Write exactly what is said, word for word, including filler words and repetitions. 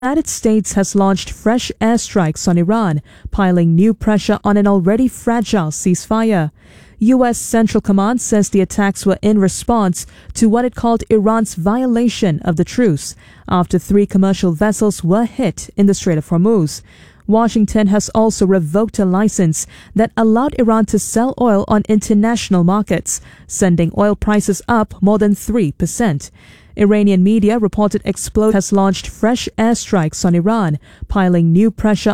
The United States has launched fresh airstrikes on Iran, piling new pressure on an already fragile ceasefire. U S Central Command says the attacks were in response to what it called Iran's violation of the truce, after three commercial vessels were hit in the Strait of Hormuz. Washington has also revoked a license that allowed Iran to sell oil on international markets, sending oil prices up more than three percent. Iranian media reported Explode has launched fresh airstrikes on Iran, piling new pressure